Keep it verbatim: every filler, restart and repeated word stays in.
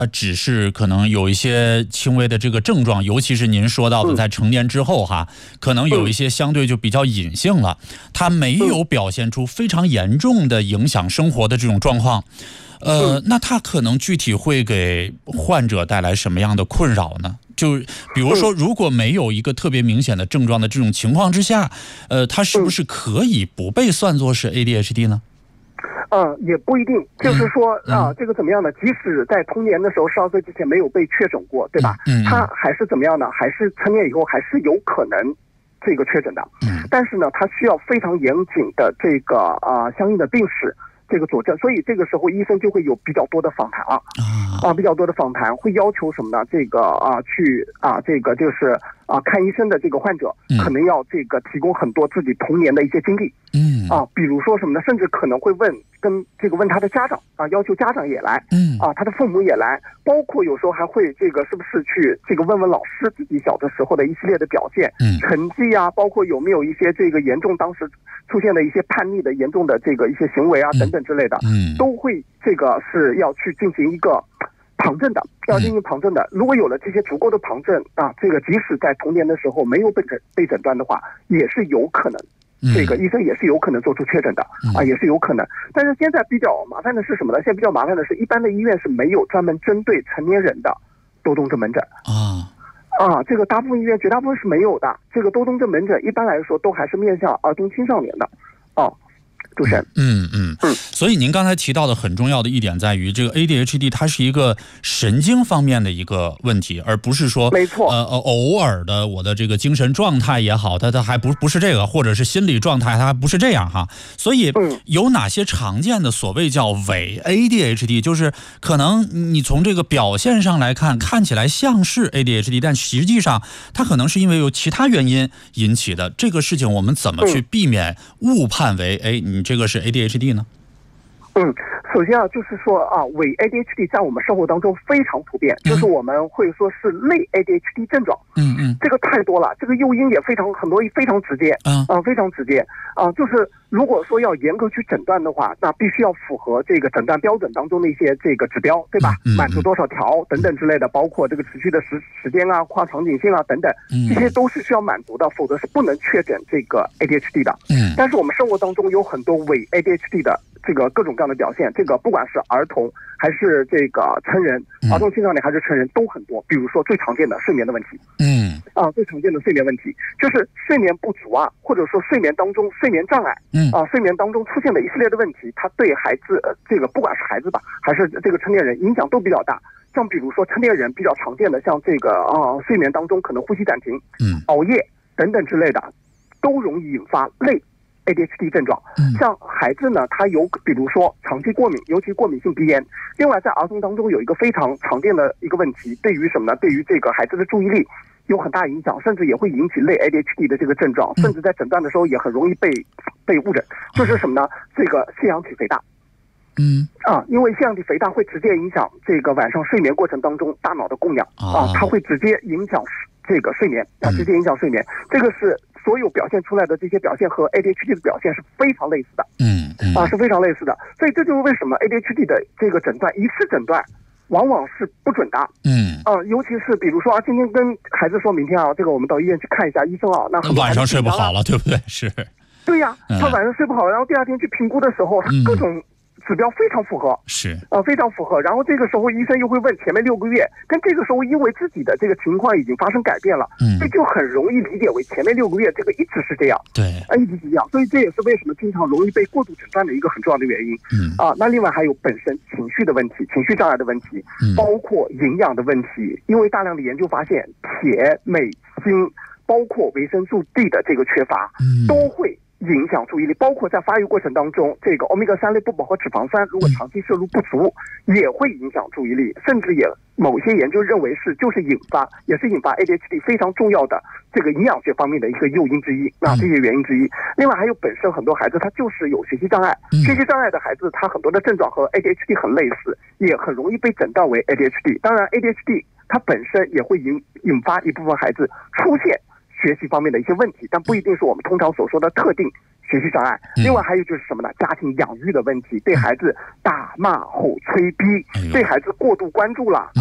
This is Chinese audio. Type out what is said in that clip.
呃，只是可能有一些轻微的这个症状，尤其是您说到的在成年之后哈，嗯、可能有一些相对就比较隐性了，它没有表现出非常严重的影响生活的这种状况。呃，那它可能具体会给患者带来什么样的困扰呢？就比如说，如果没有一个特别明显的症状的这种情况之下，呃，它是不是可以不被算作是 A D H D 呢？ 嗯，也不一定，就是说、嗯、啊，这个怎么样呢？即使在童年的时候，十二岁之前没有被确诊过，对吧？嗯，他还是怎么样呢？还是成年以后还是有可能这个确诊的。嗯，但是呢，他需要非常严谨的这个啊、呃、相应的病史这个佐证，所以这个时候医生就会有比较多的访谈了。啊，比较多的访谈会要求什么呢？这个啊，去啊，这个就是啊，看医生的这个患者可能要这个提供很多自己童年的一些经历。嗯，啊，比如说什么呢？甚至可能会问跟这个问他的家长啊，要求家长也来。嗯，啊，他的父母也来，包括有时候还会这个是不是去这个问问老师自己小的时候的一系列的表现、嗯、成绩啊，包括有没有一些这个严重当时出现的一些叛逆的严重的这个一些行为啊、嗯、等等之类的。嗯，都会这个是要去进行一个旁证的，要进行旁证的。如果有了这些足够的旁证啊，这个即使在童年的时候没有被诊被诊断的话，也是有可能，这个医生也是有可能做出确诊的啊，也是有可能。但是现在比较麻烦的是什么呢？现在比较麻烦的是，一般的医院是没有专门针对成年人的多动症门诊啊啊，这个大部分医院绝大部分是没有的。这个多动症门诊一般来说都还是面向儿童青少年的啊。主持人， 嗯嗯嗯，所以您刚才提到的很重要的一点在于，这个 A D H D 它是一个神经方面的一个问题，而不是说， 没错， 呃呃，偶尔的我的这个精神状态也好，它它还不不是这个，或者是心理状态它还不是这样哈。所以有哪些常见的所谓叫伪 A D H D， 就是可能你从这个表现上来看，看起来像是 A D H D， 但实际上它可能是因为有其他原因引起的。这个事情我们怎么去避免误判为哎你这个是 A D H D 呢？ 嗯，首先啊，就是说啊，伪 A D H D 在我们生活当中非常普遍，嗯、就是我们会说是类 A D H D 症状。嗯嗯，这个太多了，这个诱因也非常很多，非常直接。嗯啊，非常直接啊，就是如果说要严格去诊断的话，那必须要符合这个诊断标准当中的一些这个指标，对吧？嗯嗯、满足多少条等等之类的，包括这个持续的时时间啊、跨场景性啊等等，这些都是需要满足的，否则是不能确诊这个 A D H D 的。嗯，但是我们生活当中有很多伪 A D H D 的这个各种各样的表现，这个不管是儿童还是这个成人，儿童青少年还是成人都很多。比如说最常见的睡眠的问题，嗯啊，最常见的睡眠问题就是睡眠不足啊，或者说睡眠当中睡眠障碍，嗯啊，睡眠当中出现的一系列的问题，它对孩子、呃、这个不管是孩子吧，还是这个成年人影响都比较大。像比如说成年人比较常见的，像这个啊睡眠当中可能呼吸暂停，嗯，熬夜等等之类的，都容易引发类A D H D 症状。像孩子呢，他有比如说长期过敏，尤其过敏性鼻炎。另外，在儿童当中有一个非常常见的一个问题，对于什么呢？对于这个孩子的注意力有很大影响，甚至也会引起类 A D H D 的这个症状，甚至在诊断的时候也很容易被被误诊。就是什么呢？这个腺样体肥大。嗯啊，因为腺样体肥大会直接影响这个晚上睡眠过程当中大脑的供氧啊，它会直接影响这个睡眠啊，直接影响睡眠。这个是所有表现出来的这些表现和 A D H D 的表现是非常类似的。嗯啊，是非常类似的。所以这就是为什么 A D H D 的这个诊断一次诊断往往是不准的。嗯啊，尤其是比如说啊，今天跟孩子说明天啊，这个我们到医院去看一下医生啊，那很晚上睡不好了，对不对？是。 对呀、啊，他晚上睡不好，然后第二天去评估的时候，他各种指标非常符合， 是啊、呃，非常符合。然后这个时候医生又会问前面六个月，跟这个时候因为自己的这个情况已经发生改变了，嗯，所以就很容易理解为前面六个月这个一直是这样， 对， 啊，一直是这样。所以这也是为什么经常容易被过度诊断的一个很重要的原因。嗯啊，那另外还有本身情绪的问题、情绪障碍的问题，嗯，包括营养的问题，因为大量的研究发现，铁、镁、锌，包括维生素 D 的这个缺乏，嗯，都会影响注意力，包括在发育过程当中，这个欧米伽三类不饱和脂肪酸如果长期摄入不足，也会影响注意力，甚至也某些研究认为是就是引发，也是引发 A D H D 非常重要的这个营养学方面的一个诱因之一。那这些原因之一，另外还有本身很多孩子他就是有学习障碍，学习障碍的孩子他很多的症状和 A D H D 很类似，也很容易被诊断为 A D H D。当然 A D H D 它本身也会引引发一部分孩子出现学习方面的一些问题，但不一定是我们通常所说的特定学习障碍。另外还有就是什么呢？家庭养育的问题，对孩子打骂吼催逼，对孩子过度关注了。